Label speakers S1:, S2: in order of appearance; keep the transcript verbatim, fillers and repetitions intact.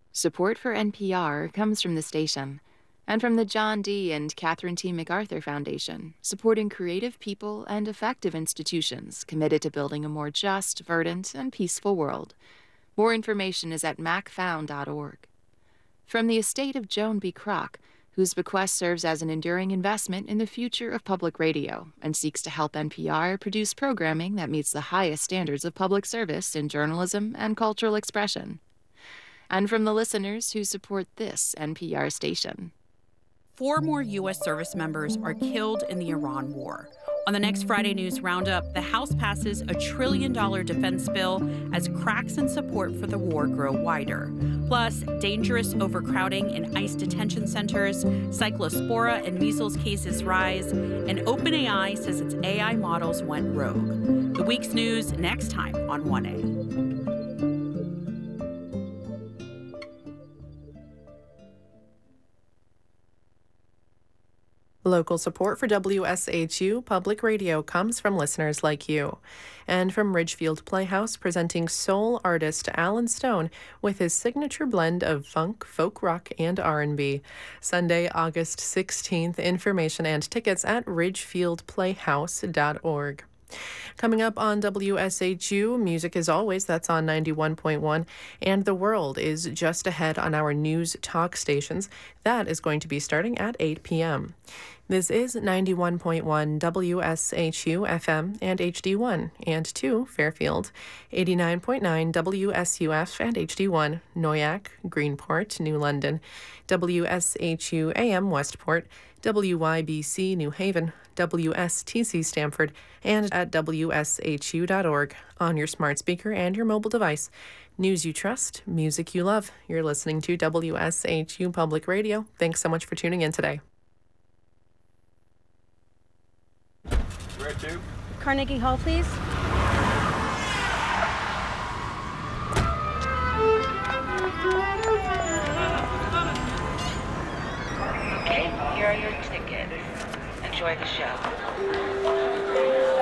S1: Support for N P R comes from the station and from the John D. and Catherine T. MacArthur Foundation, supporting creative people and effective institutions committed to building a more just, verdant, and peaceful world. More information is at mac found dot org. From the estate of Joan B. Kroc, whose bequest serves as an enduring investment in the future of public radio and seeks to help N P R produce programming that meets the highest standards of public service in journalism and cultural expression. And from the listeners who support this N P R station.
S2: Four more U S service members are killed in the Iran war. On the next Friday News Roundup, the House passes a trillion dollar defense bill as cracks in support for the war grow wider. Plus, dangerous overcrowding in ICE detention centers, cyclospora and measles cases rise, and OpenAI says its A I models went rogue. The week's news next time on one A.
S3: Local support for W S H U Public Radio comes from listeners like you. And from Ridgefield Playhouse, presenting soul artist Alan Stone with his signature blend of funk, folk rock, and R and B. Sunday, August sixteenth, information and tickets at ridgefield playhouse dot org. Coming up on W S H U, music as always, that's on ninety-one point one, and The World is just ahead on our news talk stations. That is going to be starting at eight p.m. This is ninety-one point one W S H U F M and H D one, and two Fairfield, eighty-nine point nine W S U F and H D one, Noyac, Greenport, New London, W S H U A M Westport, W Y B C New Haven, W S T C Stamford, and at W S H U dot org on your smart speaker and your mobile device. News you trust, music you love. You're listening to W S H U Public Radio. Thanks so much for tuning in today.
S4: Where to?
S5: Carnegie Hall, please.
S6: Okay, here are your tickets. Enjoy the show.